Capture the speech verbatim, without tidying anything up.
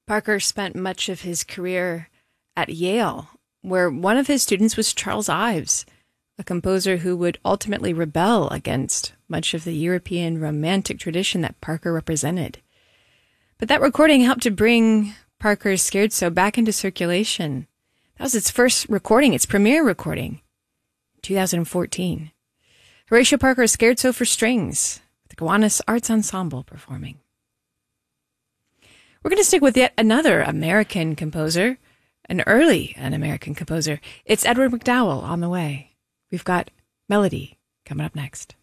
Parker spent much of his career at Yale, where one of his students was Charles Ives, a composer who would ultimately rebel against much of the European romantic tradition that Parker represented. But that recording helped to bring Parker's Scherzo back into circulation. That was its first recording, its premiere recording, in two thousand fourteen. Horatio Parker's Scherzo for Strings, with the Gowanus Arts Ensemble performing. We're going to stick with yet another American composer, an early an American composer. It's Edward MacDowell on the way. We've got Melody coming up next.